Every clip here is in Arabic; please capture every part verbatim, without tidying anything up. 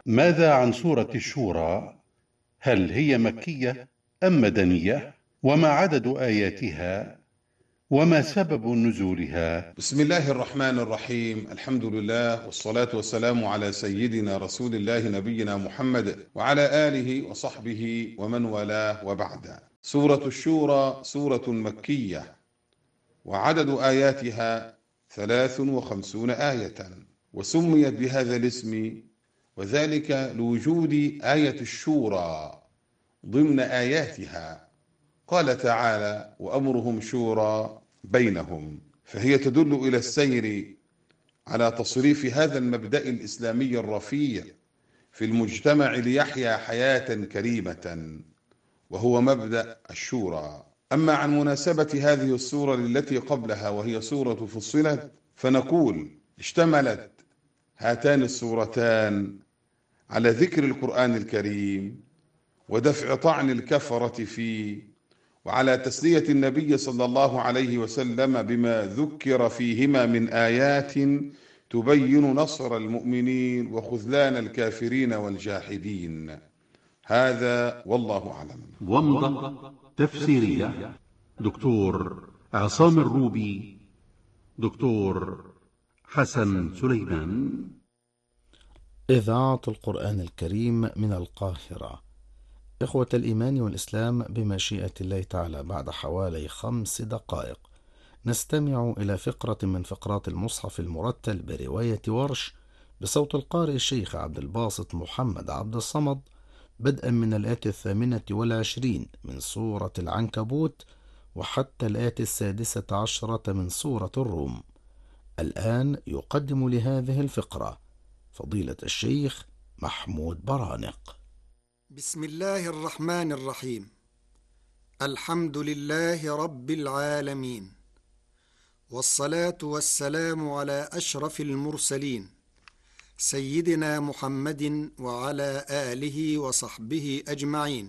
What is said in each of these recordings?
ماذا عن سورة الشورى؟ هل هي مكية أم مدنية؟ وما عدد آياتها؟ وما سبب نزولها؟ بسم الله الرحمن الرحيم. الحمد لله والصلاة والسلام على سيدنا رسول الله نبينا محمد وعلى آله وصحبه ومن والاه، وبعد. سورة الشورى سورة مكية، وعدد آياتها ثلاث وخمسون آية، وسميت بهذا الاسم وذلك لوجود آية الشورى ضمن آياتها. قال تعالى: وأمرهم شورى بينهم، فهي تدل إلى السير على تصريف هذا المبدأ الإسلامي الرفيع في المجتمع ليحيا حياة كريمة، وهو مبدأ الشورى. أما عن مناسبة هذه السورة التي قبلها وهي سورة فصلت، فنقول اشتملت هاتان السورتان على ذكر القرآن الكريم ودفع طعن الكفرة فيه، وعلى تسلية النبي صلى الله عليه وسلم بما ذكر فيهما من آيات تبين نصر المؤمنين وخذلان الكافرين والجاحدين. هذا والله أعلم. ومضة تفسيرية دكتور عصام الروبي، دكتور حسن سليمان. إذاعة القرآن الكريم من القاهرة. إخوة الإيمان والإسلام، بمشيئة الله تعالى بعد حوالي خمس دقائق نستمع إلى فقرة من فقرات المصحف المرتل برواية ورش بصوت القارئ الشيخ عبد الباسط محمد عبد الصمد، بدءا من الآية الثامنة والعشرين من سورة العنكبوت وحتى الآية السادسة عشرة من سورة الروم. الآن يقدم لهذه الفقرة فضيلة الشيخ محمود برانق. بسم الله الرحمن الرحيم. الحمد لله رب العالمين، والصلاة والسلام على أشرف المرسلين سيدنا محمد وعلى آله وصحبه أجمعين.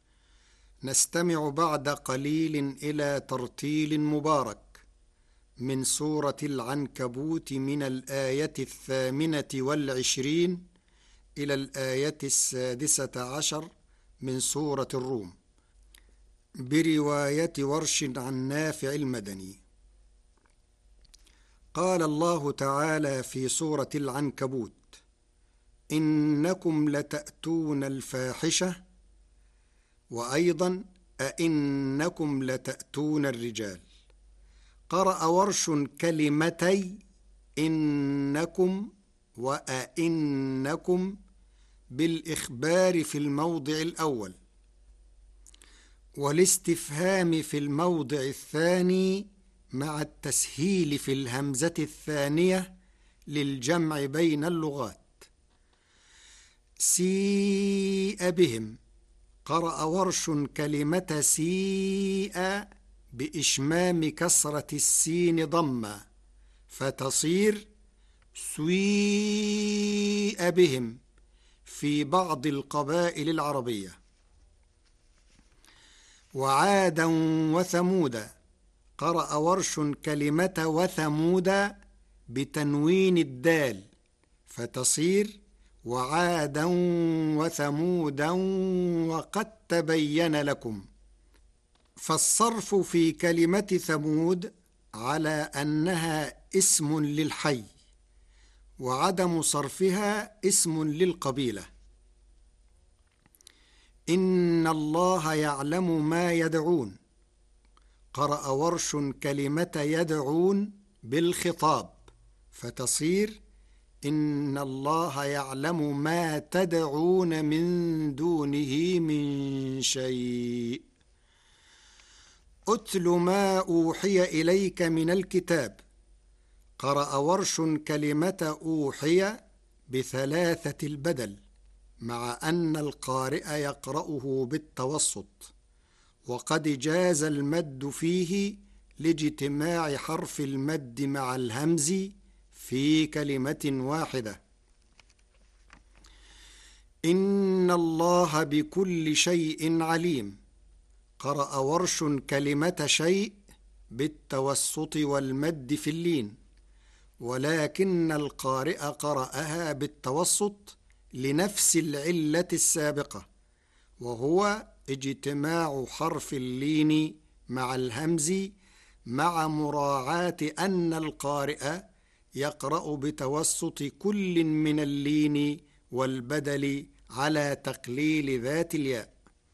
نستمع بعد قليل إلى ترتيل مبارك من سورة العنكبوت من الآية الثامنة والعشرين إلى الآية السادسة عشر من سورة الروم، برواية ورش عن نافع المدني. قال الله تعالى في سورة العنكبوت: إنكم لتأتون الفاحشة، وأيضا أئنكم لتأتون الرجال. قرأ ورش كلمتي إنكم وأئنكم بالإخبار في الموضع الأول، والاستفهام في الموضع الثاني، مع التسهيل في الهمزة الثانية للجمع بين اللغات. سيء بهم. قرأ ورش كلمة سيء بإشمام كسرة السين ضمة، فتصير سويء بهم في بعض القبائل العربية. وعادا وثمودا. قرأ ورش كلمة وثمودا بتنوين الدال، فتصير وعادا وثمودا وقد تبين لكم. فالصرف في كلمة ثمود على أنها اسم للحي، وعدم صرفها اسم للقبيلة. إن الله يعلم ما يدعون. قرأ ورش كلمة يدعون بالخطاب، فتصير إن الله يعلم ما تدعون من دونه من شيء. أتل ما أوحي إليك من الكتاب. قرأ ورش كلمة أوحي بثلاثة البدل، مع أن القارئ يقرأه بالتوسط، وقد جاز المد فيه لاجتماع حرف المد مع الهمز في كلمة واحدة. إن الله بكل شيء عليم. قرأ ورش كلمة شيء بالتوسط والمد في اللين، ولكن القارئ قرأها بالتوسط لنفس العلة السابقة، وهو اجتماع حرف اللين مع الهمز مع مراعاة أن القارئ يقرأ بتوسط كل من اللين والبدل على تقليل ذات الياء.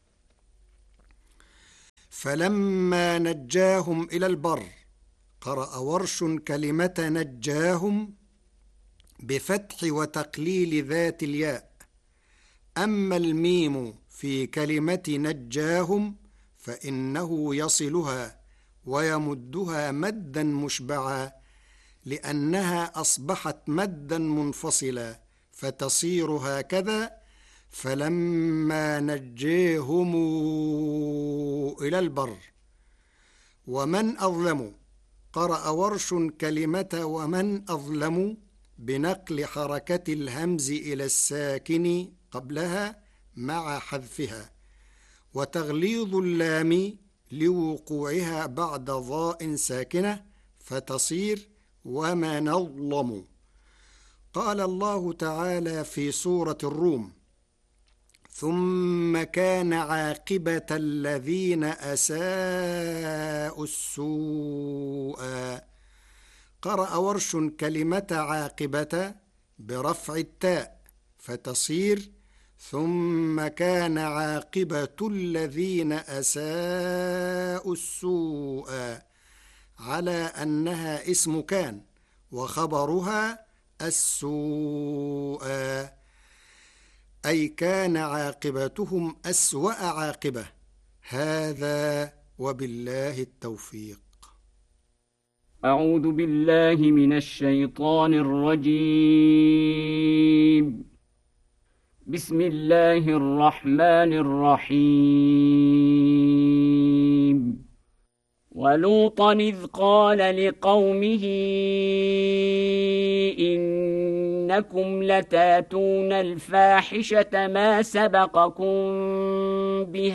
فلما نجاهم إلى البر قرأ ورش كلمة نجاهم بفتح وتقليل ذات الياء. أما الميم في كلمة نجاهم فإنه يصلها ويمدها مدا مشبعا، لأنها أصبحت مدا منفصلا، فتصير هكذا: فلما نجيهم إلى البر. ومن أظلم قرأ ورش كلمة ومن أظلم بنقل حركة الهمز إلى الساكن قبلها مع حذفها، وتغليظ اللام لوقوعها بعد ضاء ساكنة، فتصير ومن أظلم. قال الله تعالى في سورة الروم: ثم كان عاقبة الذين أساءوا السوء. قرأ ورش كلمة عاقبة برفع التاء، فتصير ثم كان عاقبة الذين أساءوا السوء، على أنها اسم كان وخبرها السوء، أي كان عاقبتهم أسوأ عاقبة. هذا وبالله التوفيق. أعوذ بالله من الشيطان الرجيم. بسم الله الرحمن الرحيم. ولوطا إذ قال لقومه إنكم لتاتون الفاحشة ما سبقكم بها